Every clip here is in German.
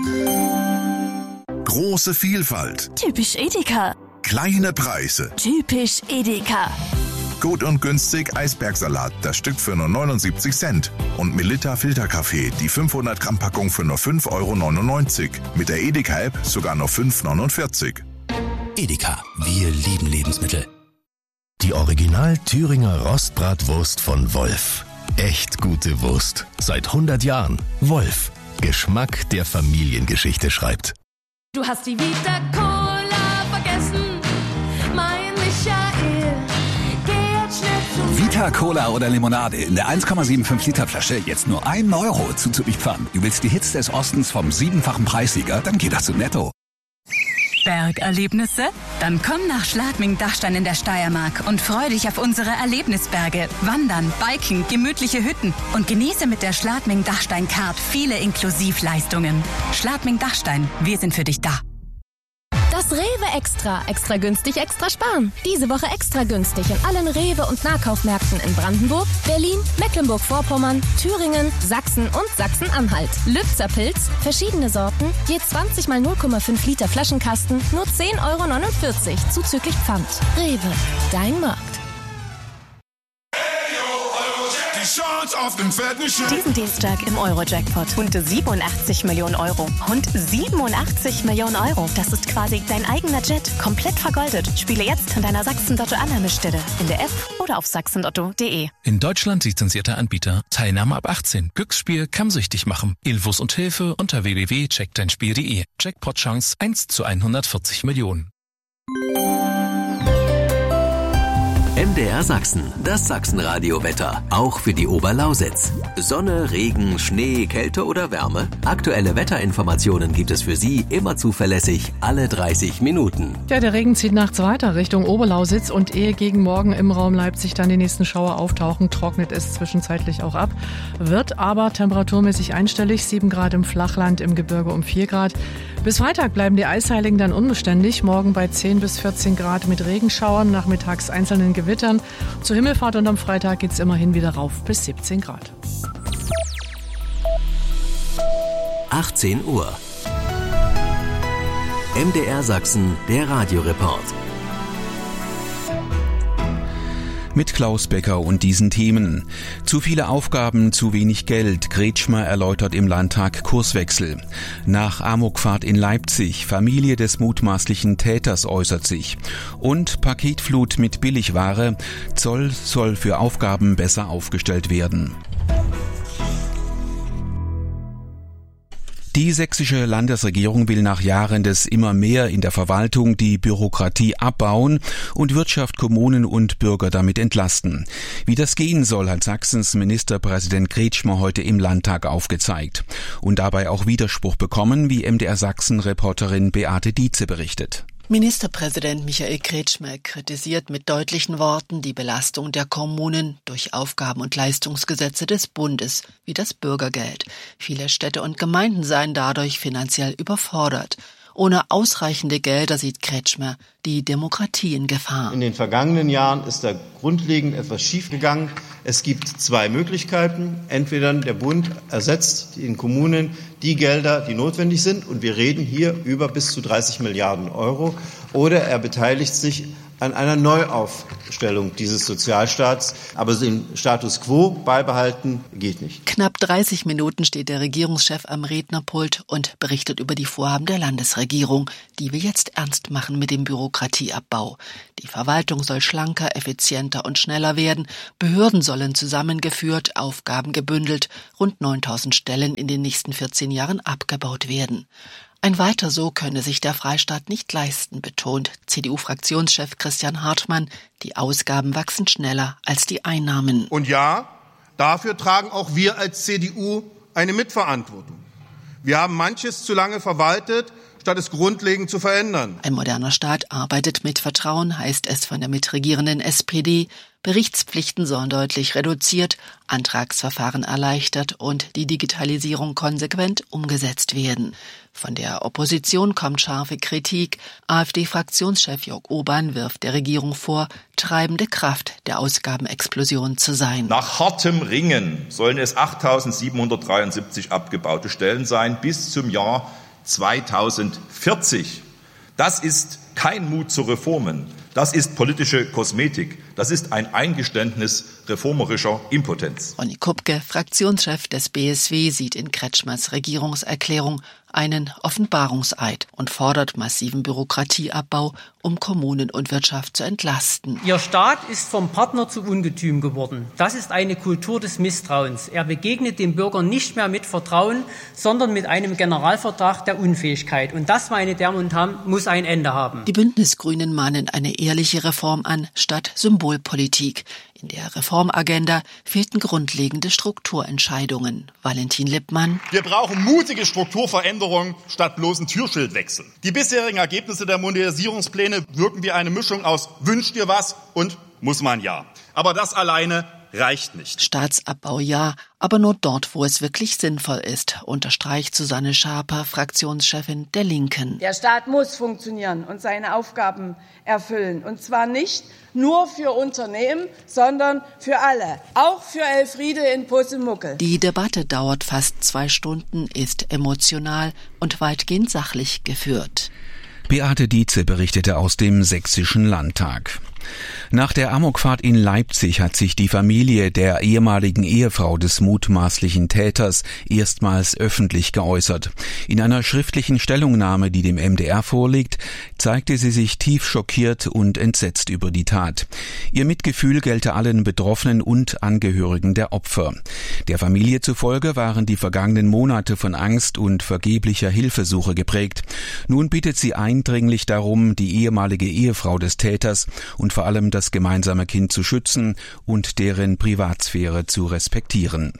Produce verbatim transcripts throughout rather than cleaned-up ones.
Große Vielfalt. Typisch Edeka. Kleine Preise. Typisch Edeka. Gut und günstig Eisbergsalat, das Stück für nur neunundsiebzig Cent. Und Melitta Filterkaffee, die fünfhundert Gramm Packung für nur fünf Euro neunundneunzig. Mit der Edeka-App sogar nur fünf Euro neunundvierzig. Edeka, wir lieben Lebensmittel. Die Original Thüringer Rostbratwurst von Wolf. Echt gute Wurst. Seit hundert Jahren. Wolf. Geschmack, der Familiengeschichte schreibt. Du hast die Vita Cola vergessen, mein Michael. Vita Cola oder Limonade in der eins Komma fünfundsiebzig Liter Flasche jetzt nur ein Euro Zuzüglich-Pfand. Du willst die Hits des Ostens vom siebenfachen Preissieger? Dann geh doch zu Netto. Bergerlebnisse? Dann komm nach Schladming-Dachstein in der Steiermark und freu dich auf unsere Erlebnisberge. Wandern, Biken, gemütliche Hütten und genieße mit der Schladming-Dachstein-Card viele Inklusivleistungen. Schladming-Dachstein, wir sind für dich da. Das Rewe Extra. Extra günstig, extra sparen. Diese Woche extra günstig in allen Rewe- und Nahkaufmärkten in Brandenburg, Berlin, Mecklenburg-Vorpommern, Thüringen, Sachsen und Sachsen-Anhalt. Lübzer Pilz, verschiedene Sorten, je zwanzig mal null Komma fünf Liter Flaschenkasten, nur zehn Euro neunundvierzig zuzüglich Pfand. Rewe, dein Markt. Diesen Dienstag im Euro-Jackpot. Rund siebenundachtzig Millionen Euro. Rund siebenundachtzig Millionen Euro. Das ist quasi dein eigener Jet. Komplett vergoldet. Spiele jetzt an deiner Sachsen-Lotto-Annahmestelle. In der App oder auf sachsenlotto punkt de. In Deutschland lizenzierter Anbieter. Teilnahme ab achtzehn. Glücksspiel kann süchtig machen. Infos und Hilfe unter w w w punkt check dein spiel punkt de. Jackpot-Chance eins zu hundertvierzig Millionen. M D R Sachsen, das Sachsenradio-Wetter, auch für die Oberlausitz. Sonne, Regen, Schnee, Kälte oder Wärme? Aktuelle Wetterinformationen gibt es für Sie immer zuverlässig, alle dreißig Minuten. Ja, der Regen zieht nachts weiter Richtung Oberlausitz und ehe gegen Morgen im Raum Leipzig dann die nächsten Schauer auftauchen, trocknet es zwischenzeitlich auch ab. Wird aber temperaturmäßig einstellig, sieben Grad im Flachland, im Gebirge um vier Grad. Bis Freitag bleiben die Eisheiligen dann unbeständig, morgen bei zehn bis vierzehn Grad mit Regenschauern, nachmittags einzelnen Gewittern. Zur Himmelfahrt und am Freitag geht es immerhin wieder rauf bis siebzehn Grad. achtzehn Uhr. M D R Sachsen, der Radioreport. Mit Klaus Becker und diesen Themen. Zu viele Aufgaben, zu wenig Geld. Kretschmer erläutert im Landtag Kurswechsel. Nach Amokfahrt in Leipzig. Familie des mutmaßlichen Täters äußert sich. Und Paketflut mit Billigware. Zoll soll für Aufgaben besser aufgestellt werden. Die sächsische Landesregierung will nach Jahren des immer mehr in der Verwaltung die Bürokratie abbauen und Wirtschaft, Kommunen und Bürger damit entlasten. Wie das gehen soll, hat Sachsens Ministerpräsident Kretschmer heute im Landtag aufgezeigt. Und dabei auch Widerspruch bekommen, wie M D R Sachsen-Reporterin Beate Dietze berichtet. Ministerpräsident Michael Kretschmer kritisiert mit deutlichen Worten die Belastung der Kommunen durch Aufgaben- und Leistungsgesetze des Bundes, wie das Bürgergeld. Viele Städte und Gemeinden seien dadurch finanziell überfordert. Ohne ausreichende Gelder sieht Kretschmer die Demokratie in Gefahr. In den vergangenen Jahren ist da grundlegend etwas schiefgegangen. Es gibt zwei Möglichkeiten. Entweder der Bund ersetzt den Kommunen die Gelder, die notwendig sind, und wir reden hier über bis zu dreißig Milliarden Euro, oder er beteiligt sich an einer Neuaufstellung dieses Sozialstaats. Aber den Status quo beibehalten geht nicht. Knapp dreißig Minuten steht der Regierungschef am Rednerpult und berichtet über die Vorhaben der Landesregierung. Die will jetzt ernst machen mit dem Bürokratieabbau. Die Verwaltung soll schlanker, effizienter und schneller werden. Behörden sollen zusammengeführt, Aufgaben gebündelt. Rund neuntausend Stellen in den nächsten vierzehn Jahren abgebaut werden. Ein Weiter so könne sich der Freistaat nicht leisten, betont C D U-Fraktionschef Christian Hartmann. Die Ausgaben wachsen schneller als die Einnahmen. Und ja, dafür tragen auch wir als C D U eine Mitverantwortung. Wir haben manches zu lange verwaltet, statt es grundlegend zu verändern. Ein moderner Staat arbeitet mit Vertrauen, heißt es von der mitregierenden S P D. Berichtspflichten sollen deutlich reduziert, Antragsverfahren erleichtert und die Digitalisierung konsequent umgesetzt werden. Von der Opposition kommt scharfe Kritik. AfD-Fraktionschef Jörg Oban wirft der Regierung vor, treibende Kraft der Ausgabenexplosion zu sein. Nach hartem Ringen sollen es achttausendsiebenhundertdreiundsiebzig abgebaute Stellen sein bis zum Jahr zweitausendvierzig. Das ist kein Mut zu Reformen. Das ist politische Kosmetik. Das ist ein Eingeständnis reformerischer Impotenz. Ronny Kupke, Fraktionschef des B S W, sieht in Kretschmers Regierungserklärung einen Offenbarungseid und fordert massiven Bürokratieabbau, um Kommunen und Wirtschaft zu entlasten. Ihr Staat ist vom Partner zu Ungetüm geworden. Das ist eine Kultur des Misstrauens. Er begegnet dem Bürger nicht mehr mit Vertrauen, sondern mit einem Generalverdacht der Unfähigkeit. Und das, meine Damen und Herren, muss ein Ende haben. Die Bündnisgrünen mahnen eine ehrliche Reform an, statt Symbolpolitik. In der Reformagenda fehlten grundlegende Strukturentscheidungen. Valentin Lippmann. Wir brauchen mutige Strukturveränderungen statt bloßen Türschildwechsel. Die bisherigen Ergebnisse der Modernisierungspläne wirken wie eine Mischung aus wünsch dir was und muss man ja. Aber das alleine reicht nicht. Staatsabbau ja, aber nur dort, wo es wirklich sinnvoll ist, unterstreicht Susanne Schaper, Fraktionschefin der Linken. Der Staat muss funktionieren und seine Aufgaben erfüllen. Und zwar nicht nur für Unternehmen, sondern für alle. Auch für Elfriede in Pussemuckel. Die Debatte dauert fast zwei Stunden, ist emotional und weitgehend sachlich geführt. Beate Dietze berichtete aus dem Sächsischen Landtag. Nach der Amokfahrt in Leipzig hat sich die Familie der ehemaligen Ehefrau des mutmaßlichen Täters erstmals öffentlich geäußert. In einer schriftlichen Stellungnahme, die dem M D R vorliegt, zeigte sie sich tief schockiert und entsetzt über die Tat. Ihr Mitgefühl gelte allen Betroffenen und Angehörigen der Opfer. Der Familie zufolge waren die vergangenen Monate von Angst und vergeblicher Hilfesuche geprägt. Nun bittet sie eindringlich darum, die ehemalige Ehefrau des Täters und vor allem das gemeinsame Kind zu schützen und deren Privatsphäre zu respektieren.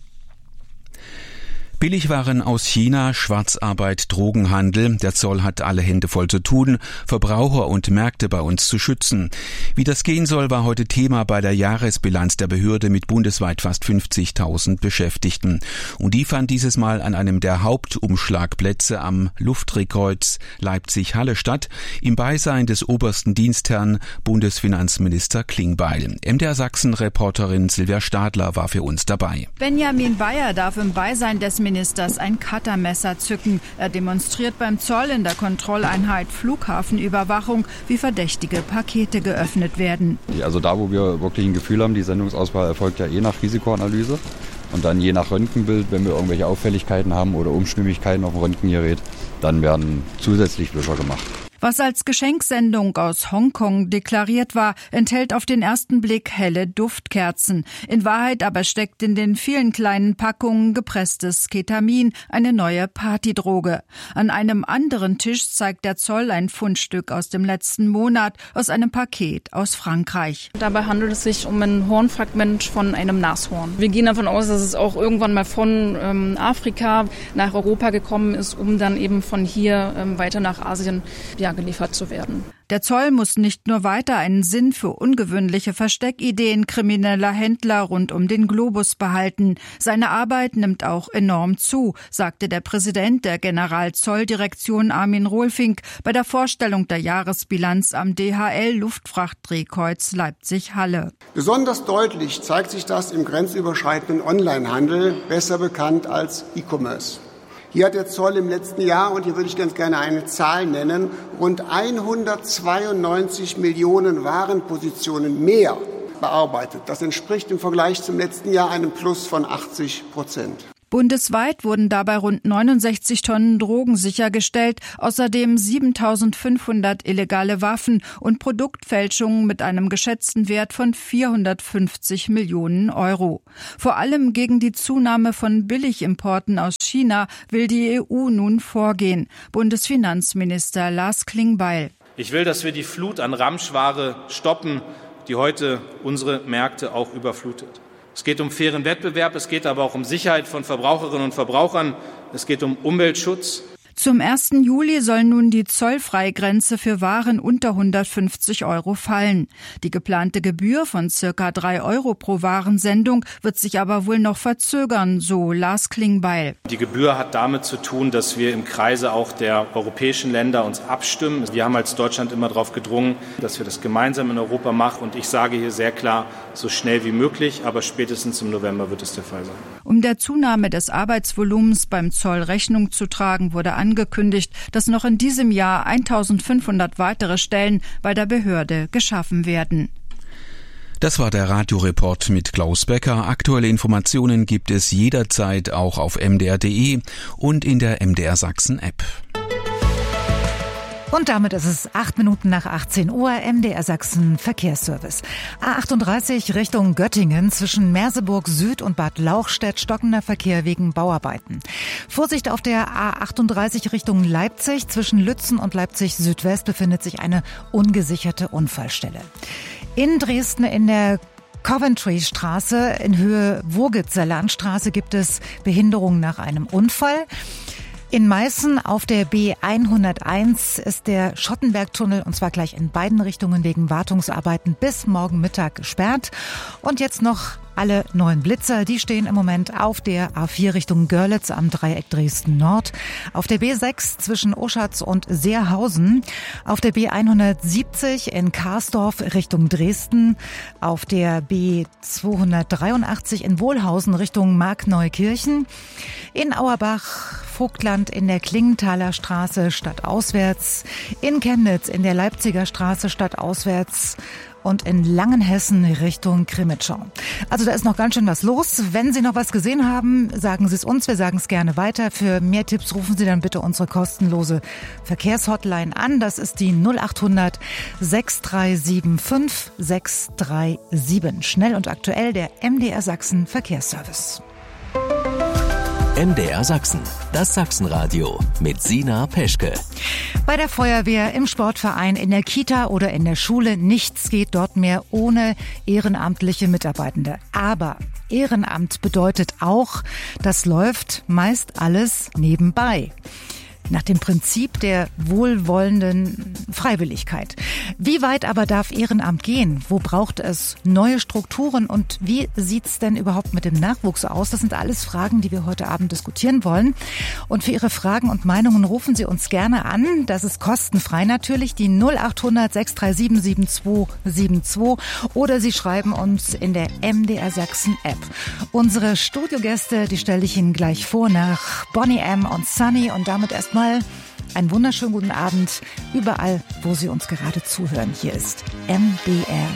Billigwaren aus China, Schwarzarbeit, Drogenhandel. Der Zoll hat alle Hände voll zu tun, Verbraucher und Märkte bei uns zu schützen. Wie das gehen soll, war heute Thema bei der Jahresbilanz der Behörde mit bundesweit fast fünfzigtausend Beschäftigten. Und die fand dieses Mal an einem der Hauptumschlagplätze am Luftdrehkreuz Leipzig-Halle statt, im Beisein des obersten Dienstherrn Bundesfinanzminister Klingbeil. M D R Sachsen-Reporterin Silvia Stadler war für uns dabei. Benjamin Bayer darf im Beisein des Ministers ein Cuttermesser zücken. Er demonstriert beim Zoll in der Kontrolleinheit Flughafenüberwachung, wie verdächtige Pakete geöffnet werden. Also da, wo wir wirklich ein Gefühl haben, die Sendungsauswahl erfolgt ja eh nach Risikoanalyse. Und dann je nach Röntgenbild, wenn wir irgendwelche Auffälligkeiten haben oder Unstimmigkeiten auf dem Röntgengerät, dann werden zusätzlich Wischer gemacht. Was als Geschenksendung aus Hongkong deklariert war, enthält auf den ersten Blick helle Duftkerzen. In Wahrheit aber steckt in den vielen kleinen Packungen gepresstes Ketamin, eine neue Partydroge. An einem anderen Tisch zeigt der Zoll ein Fundstück aus dem letzten Monat, aus einem Paket aus Frankreich. Dabei handelt es sich um ein Hornfragment von einem Nashorn. Wir gehen davon aus, dass es auch irgendwann mal von ähm, Afrika nach Europa gekommen ist, um dann eben von hier ähm, weiter nach Asien ja, geliefert zu werden. Der Zoll muss nicht nur weiter einen Sinn für ungewöhnliche Versteckideen krimineller Händler rund um den Globus behalten. Seine Arbeit nimmt auch enorm zu, sagte der Präsident der Generalzolldirektion Armin Rohlfink bei der Vorstellung der Jahresbilanz am D H L Luftfrachtdrehkreuz Leipzig-Halle. Besonders deutlich zeigt sich das im grenzüberschreitenden Onlinehandel, besser bekannt als E-Commerce. Hier hat der Zoll im letzten Jahr, und hier würde ich ganz gerne eine Zahl nennen, rund hundertzweiundneunzig Millionen Warenpositionen mehr bearbeitet. Das entspricht im Vergleich zum letzten Jahr einem Plus von achtzig Prozent. Bundesweit wurden dabei rund neunundsechzig Tonnen Drogen sichergestellt, außerdem siebentausendfünfhundert illegale Waffen und Produktfälschungen mit einem geschätzten Wert von vierhundertfünfzig Millionen Euro. Vor allem gegen die Zunahme von Billigimporten aus China will die E U nun vorgehen. Bundesfinanzminister Lars Klingbeil. Ich will, dass wir die Flut an Ramschware stoppen, die heute unsere Märkte auch überflutet. Es geht um fairen Wettbewerb, es geht aber auch um Sicherheit von Verbraucherinnen und Verbrauchern, es geht um Umweltschutz. Zum ersten Juli soll nun die Zollfreigrenze für Waren unter hundertfünfzig Euro fallen. Die geplante Gebühr von circa drei Euro pro Warensendung wird sich aber wohl noch verzögern, so Lars Klingbeil. Die Gebühr hat damit zu tun, dass wir im Kreise auch der europäischen Länder uns abstimmen. Wir haben als Deutschland immer darauf gedrungen, dass wir das gemeinsam in Europa machen. Und ich sage hier sehr klar, so schnell wie möglich, aber spätestens im November wird es der Fall sein. Um der Zunahme des Arbeitsvolumens beim Zoll Rechnung zu tragen, wurde angekündigt, angekündigt, dass noch in diesem Jahr eintausendfünfhundert weitere Stellen bei der Behörde geschaffen werden. Das war der Radioreport mit Klaus Becker. Aktuelle Informationen gibt es jederzeit auch auf m d r punkt d e und in der M D R Sachsen App. Und damit ist es acht Minuten nach achtzehn Uhr, M D R Sachsen Verkehrsservice. A achtunddreißig Richtung Göttingen zwischen Merseburg Süd und Bad Lauchstädt stockender Verkehr wegen Bauarbeiten. Vorsicht auf der A achtunddreißig Richtung Leipzig zwischen Lützen und Leipzig Südwest befindet sich eine ungesicherte Unfallstelle. In Dresden in der Coventry-Straße in Höhe Wurgitzer-Landstraße gibt es Behinderungen nach einem Unfall. In Meißen auf der B hunderteins ist der Schottenbergtunnel, und zwar gleich in beiden Richtungen wegen Wartungsarbeiten, bis morgen Mittag gesperrt. Und jetzt noch alle neuen Blitzer, die stehen im Moment auf der A vier Richtung Görlitz am Dreieck Dresden Nord, auf der B sechs zwischen Oschatz und Seerhausen, auf der B hundertsiebzig in Karsdorf Richtung Dresden, auf der B zweihundertdreiundachtzig in Wohlhausen Richtung Markneukirchen, in Auerbach Vogtland in der Klingenthaler Straße stadtauswärts, in Chemnitz in der Leipziger Straße stadtauswärts und in Langenhessen Richtung Krimitschau. Also da ist noch ganz schön was los. Wenn Sie noch was gesehen haben, sagen Sie es uns. Wir sagen es gerne weiter. Für mehr Tipps rufen Sie dann bitte unsere kostenlose Verkehrshotline an. Das ist die null achthundert sechs drei sieben fünf sechs drei sieben. Schnell und aktuell der M D R Sachsen Verkehrsservice. M D R Sachsen, das Sachsenradio mit Sina Peschke. Bei der Feuerwehr, im Sportverein, in der Kita oder in der Schule, nichts geht dort mehr ohne ehrenamtliche Mitarbeitende. Aber Ehrenamt bedeutet auch, das läuft meist alles nebenbei. Nach dem Prinzip der wohlwollenden Freiwilligkeit. Wie weit aber darf Ehrenamt gehen? Wo braucht es neue Strukturen? Und wie sieht's denn überhaupt mit dem Nachwuchs aus? Das sind alles Fragen, die wir heute Abend diskutieren wollen. Und für Ihre Fragen und Meinungen rufen Sie uns gerne an. Das ist kostenfrei natürlich, die null achthundert sechs drei sieben sieben zwei sieben zwei. Oder Sie schreiben uns in der M D R Sachsen App. Unsere Studiogäste, die stelle ich Ihnen gleich vor nach Bonnie M. und Sunny. Und damit erst mal einen wunderschönen guten Abend überall, wo Sie uns gerade zuhören. Hier ist M D R